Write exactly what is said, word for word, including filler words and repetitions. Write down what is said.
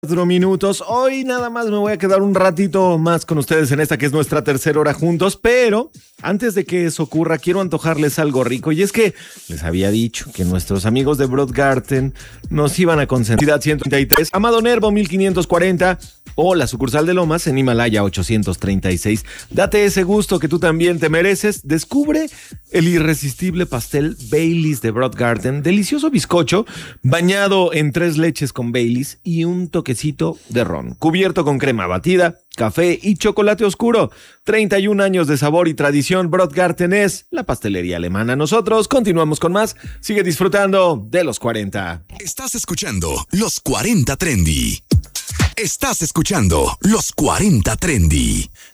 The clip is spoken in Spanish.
Cuatro minutos. Hoy nada más me voy a quedar un ratito más con ustedes en esta que es nuestra tercera hora juntos, pero antes de que eso ocurra, quiero antojarles algo rico. Y es que les había dicho que nuestros amigos de Broadgarten nos iban a consentir ciento treinta y tres, Amado Nervo mil quinientos cuarenta o la sucursal de Lomas en Himalaya ochocientos treinta y seis. Date ese gusto que tú también te mereces. Descubre el irresistible pastel Baileys de Broadgarten, delicioso bizcocho bañado en tres leches con Baileys y un toquecito de ron, cubierto con crema batida, café y chocolate oscuro. treinta y un años de sabor y tradición. Broadgarten es la pastelería alemana. Nosotros continuamos con más. Sigue disfrutando de los cuarenta. Estás escuchando Los cuarenta Trendy. Estás escuchando Los cuarenta Trendy.